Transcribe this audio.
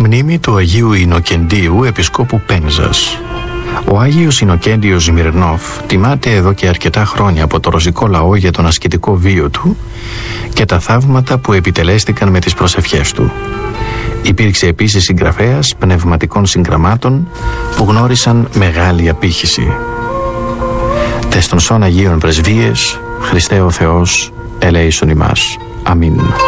Μνήμη του Αγίου Ινοκεντίου Επισκόπου Πένζας. Ο Άγιος Ινοκέντιος Σμυρνόφ τιμάται εδώ και αρκετά χρόνια από το ρωσικό λαό για τον ασκητικό βίο του και τα θαύματα που επιτελέστηκαν με τις προσευχές του. Υπήρξε επίσης συγγραφέας πνευματικών συγγραμμάτων που γνώρισαν μεγάλη απήχηση. Τες των σών Αγίων Πρεσβείες, Χριστέ ο Θεός, ελέησον ημάς. Αμήν.